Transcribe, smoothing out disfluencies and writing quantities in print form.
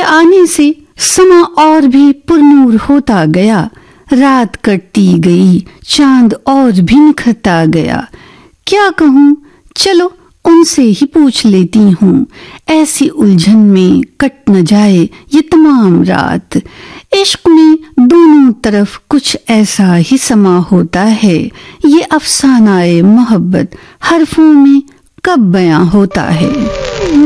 आने से समा और भी पुरनूर होता गया। रात कटती गई, चांद और भी निखरता गया। क्या कहूँ, चलो उनसे ही पूछ लेती हूँ। ऐसी उलझन में कट न जाए ये तमाम रात। इश्क में दोनों तरफ कुछ ऐसा ही समा होता है। ये अफसाना-ए मोहब्बत हरफों में कब बयां होता है।